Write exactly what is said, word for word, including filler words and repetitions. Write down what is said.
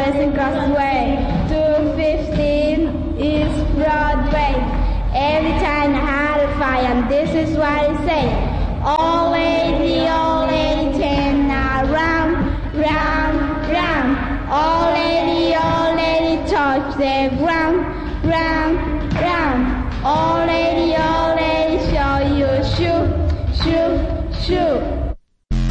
Listen Crossway. two fifteen is Broadway. Every time I had a fire, and this is what it says. Old lady, old lady, turn around, round, round. Old lady, old lady, touch the ground, round, round. Old